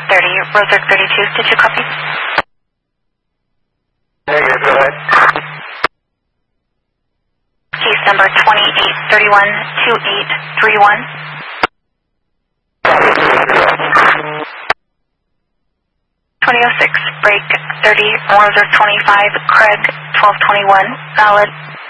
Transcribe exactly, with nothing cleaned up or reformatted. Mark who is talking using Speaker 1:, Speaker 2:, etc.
Speaker 1: thirty, Rosick thirty-two, did you copy?
Speaker 2: Negative, go ahead.
Speaker 1: Case number twenty-eight thirty-one, twenty-eight thirty-one. twenty oh six, break thirty, Rosick twenty-five, Craig twelve twenty-one, valid.